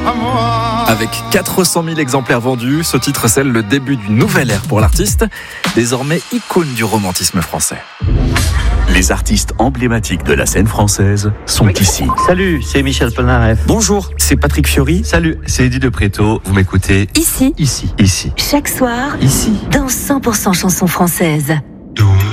à moi. Avec 400 000 exemplaires vendus, ce titre scelle le début d'une nouvelle ère pour l'artiste, désormais icône du romantisme français. Les artistes emblématiques de la scène française sont ici. Salut, c'est Michel Polnareff. Bonjour, c'est Patrick Fiori. Salut, c'est Eddie de Préto. Vous m'écoutez Ici, ici, chaque soir, ici. dans 100% chansons françaises.